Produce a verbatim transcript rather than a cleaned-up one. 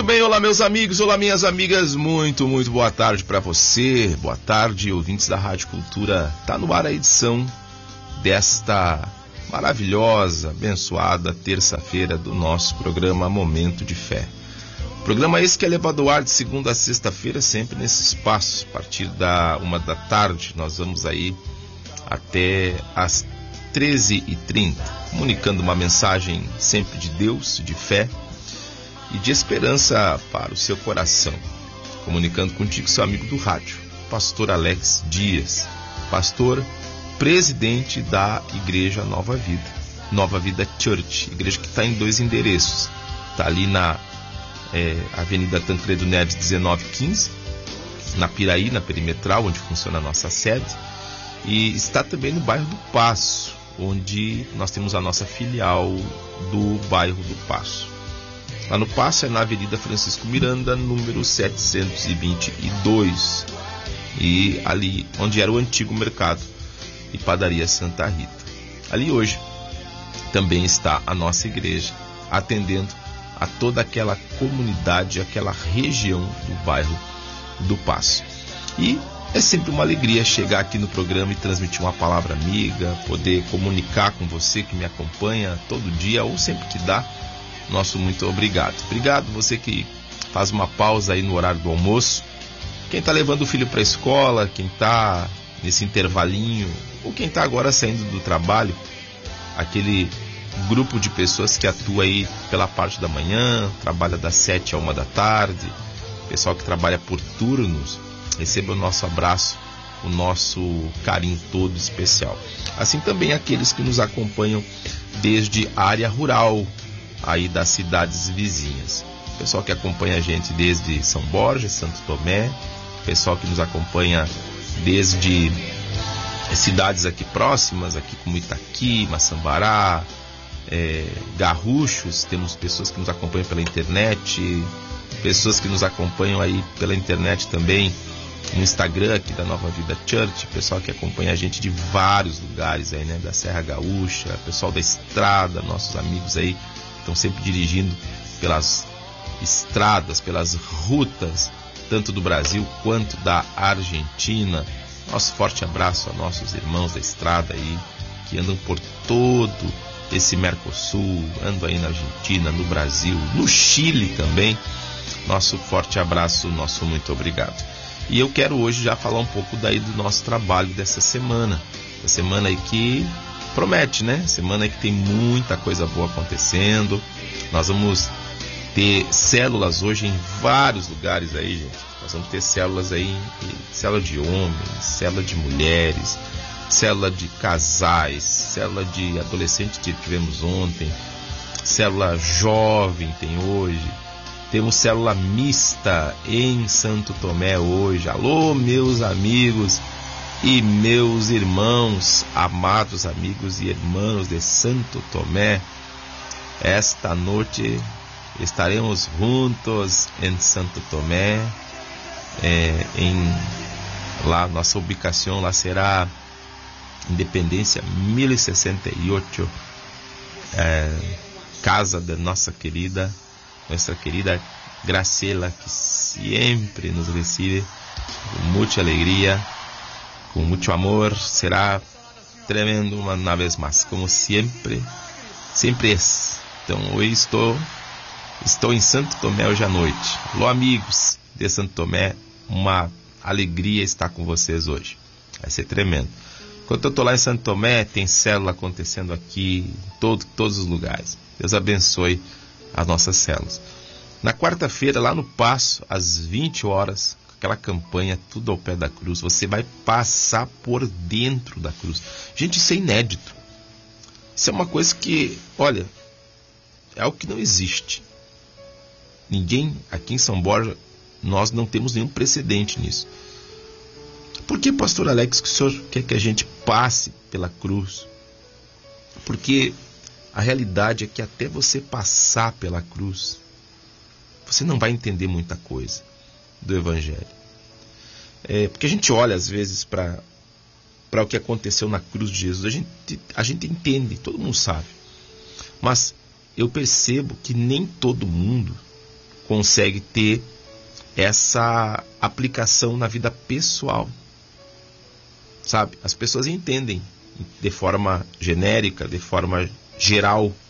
bem, olá meus amigos, olá minhas amigas, muito, muito boa tarde para você, boa tarde, ouvintes da Rádio Cultura. Tá no ar a edição desta maravilhosa, abençoada terça-feira do nosso programa Momento de Fé. Programa esse que é levado ao ar de segunda a sexta-feira, sempre nesse espaço, a partir da uma da tarde, nós vamos aí até às treze e trinta, comunicando uma mensagem sempre de Deus, de fé e de esperança para o seu coração. Comunicando contigo, seu amigo do rádio, pastor Alex Dias, pastor presidente da Igreja Nova Vida, Nova Vida Church, igreja que está em dois endereços. Está ali na é, Avenida Tancredo Neves dezenove quinze, na Piraí, na Perimetral, onde funciona a nossa sede, e está também no bairro do Paço, onde nós temos a nossa filial do bairro do Paço. Lá no Paço é na Avenida Francisco Miranda, número setecentos e vinte e dois, e ali onde era o antigo mercado e padaria Santa Rita. Ali hoje também está a nossa igreja, atendendo a toda aquela comunidade, aquela região do bairro do Paço. E é sempre uma alegria chegar aqui no programa e transmitir uma palavra amiga, poder comunicar com você que me acompanha todo dia ou sempre que dá. Nosso muito obrigado. Obrigado você que faz uma pausa aí no horário do almoço. Quem está levando o filho para a escola, quem está nesse intervalinho, ou quem está agora saindo do trabalho, aquele grupo de pessoas que atua aí pela parte da manhã, trabalha das sete a uma da tarde, pessoal que trabalha por turnos, receba o nosso abraço, o nosso carinho todo especial. Assim também aqueles que nos acompanham desde a área rural, aí das cidades vizinhas. Pessoal que acompanha a gente desde São Borja, Santo Tomé, pessoal que nos acompanha desde cidades aqui próximas, aqui como Itaqui, Maçambará, é, Garruchos, temos pessoas que nos acompanham pela internet, pessoas que nos acompanham aí pela internet também no Instagram aqui da Nova Vida Church, pessoal que acompanha a gente de vários lugares aí, né, da Serra Gaúcha, pessoal da estrada, nossos amigos aí estão sempre dirigindo pelas estradas, pelas rutas, tanto do Brasil quanto da Argentina. Nosso forte abraço a nossos irmãos da estrada aí, que andam por todo esse Mercosul, andam aí na Argentina, no Brasil, no Chile também. Nosso forte abraço, nosso muito obrigado. E eu quero hoje já falar um pouco daí do nosso trabalho dessa semana. Essa semana aí que promete, né? Semana aí que tem muita coisa boa acontecendo. Nós vamos ter células hoje em vários lugares aí, gente. Nós vamos ter células aí, célula de homens, célula de mulheres, célula de casais, célula de adolescentes que tivemos ontem, célula jovem tem hoje, temos célula mista em Santo Tomé hoje. Alô, meus amigos e meus irmãos, amados amigos e irmãos de Santo Tomé, esta noite estaremos juntos em Santo Tomé, é, em lá nossa ubicação lá será Independência mil e sessenta e oito, é, casa da nossa querida, nossa querida Graciela, que sempre nos recebe com muita alegria, com muito amor. Será tremendo uma, uma vez mais, como sempre, sempre é. Então hoje estou, estou em Santo Tomé hoje à noite. Alô, amigos de Santo Tomé, uma alegria estar com vocês hoje. Vai ser tremendo. Enquanto eu estou lá em Santo Tomé, tem célula acontecendo aqui em todo, todos os lugares. Deus abençoe as nossas células. Na quarta-feira, lá no Paço, às vinte horas, aquela campanha Tudo ao Pé da Cruz, você vai passar por dentro da cruz. Gente, isso é inédito. Isso é uma coisa que, olha, é algo que não existe. Ninguém aqui em São Borja, nós não temos nenhum precedente nisso. Por que, pastor Alex, que o senhor quer que a gente passe pela cruz? Porque a realidade é que até você passar pela cruz, você não vai entender muita coisa do Evangelho. É, porque a gente olha às vezes para para o que aconteceu na cruz de Jesus, a gente, a gente entende, todo mundo sabe. Mas eu percebo que nem todo mundo consegue ter essa aplicação na vida pessoal. Sabe? As pessoas entendem de forma genérica, de forma geral,